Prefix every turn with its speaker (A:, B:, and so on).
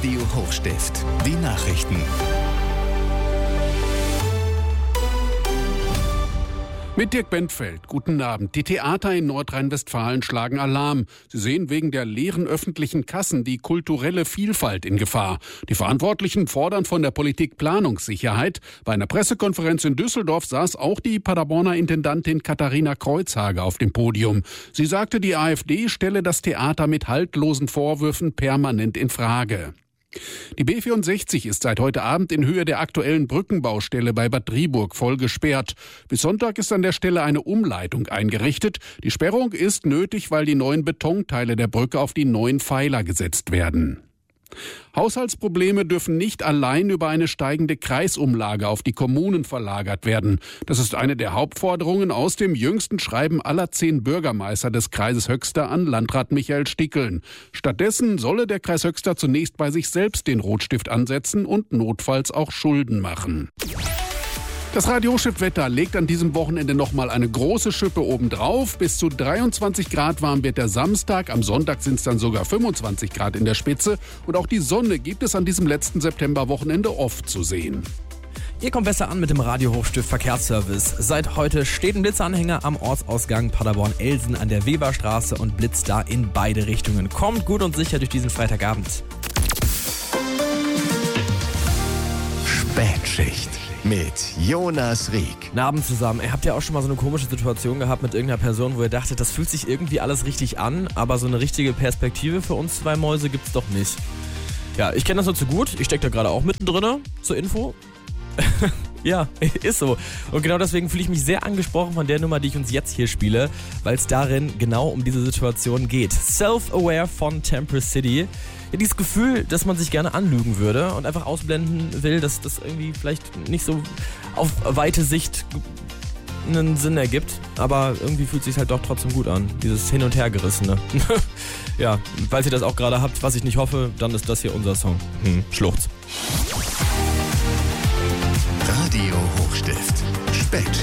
A: Radio Hochstift. Die Nachrichten.
B: Mit Dirk Bentfeld. Guten Abend. Die Theater in Nordrhein-Westfalen schlagen Alarm. Sie sehen wegen der leeren öffentlichen Kassen die kulturelle Vielfalt in Gefahr. Die Verantwortlichen fordern von der Politik Planungssicherheit. Bei einer Pressekonferenz in Düsseldorf saß auch die Paderborner Intendantin Katharina Kreuzhage auf dem Podium. Sie sagte, die AfD stelle das Theater mit haltlosen Vorwürfen permanent in Frage. Die B64 ist seit heute Abend in Höhe der aktuellen Brückenbaustelle bei Bad Driburg voll gesperrt. Bis Sonntag ist an der Stelle eine Umleitung eingerichtet. Die Sperrung ist nötig, weil die neuen Betonteile der Brücke auf die neuen Pfeiler gesetzt werden. Haushaltsprobleme dürfen nicht allein über eine steigende Kreisumlage auf die Kommunen verlagert werden. Das ist eine der Hauptforderungen aus dem jüngsten Schreiben aller 10 Bürgermeister des Kreises Höxter an Landrat Michael Stickeln. Stattdessen solle der Kreis Höxter zunächst bei sich selbst den Rotstift ansetzen und notfalls auch Schulden machen. Das Radio Hochstift-Wetter legt an diesem Wochenende nochmal eine große Schippe obendrauf. Bis zu 23 Grad warm wird der Samstag. Am Sonntag sind es dann sogar 25 Grad in der Spitze. Und auch die Sonne gibt es an diesem letzten Septemberwochenende oft zu sehen.
C: Ihr kommt besser an mit dem Radio Hochstift Verkehrsservice. Seit heute steht ein Blitzanhänger am Ortsausgang Paderborn-Elsen an der Weberstraße und blitzt da in beide Richtungen. Kommt gut und sicher durch diesen Freitagabend.
A: Spätschicht mit Jonas Rieck.
C: Guten Abend zusammen. Ihr habt ja auch schon mal so eine komische Situation gehabt mit irgendeiner Person, wo ihr dachtet, das fühlt sich irgendwie alles richtig an, aber so eine richtige Perspektive für uns zwei Mäuse gibt's doch nicht. Ja, ich kenne das nur zu gut. Ich stecke da gerade auch mittendrin, zur Info. Ja, ist so. Und genau deswegen fühle ich mich sehr angesprochen von der Nummer, die ich uns jetzt hier spiele, weil es darin genau um diese Situation geht. Self-Aware von Temperance City. Ja, dieses Gefühl, dass man sich gerne anlügen würde und einfach ausblenden will, dass das irgendwie vielleicht nicht so auf weite Sicht einen Sinn ergibt, aber irgendwie fühlt es sich halt doch trotzdem gut an, dieses Hin- und Hergerissene. Ja, falls ihr das auch gerade habt, was ich nicht hoffe, dann ist das hier unser Song. Schluchz.
A: Radio Hochstift. Spätschicht.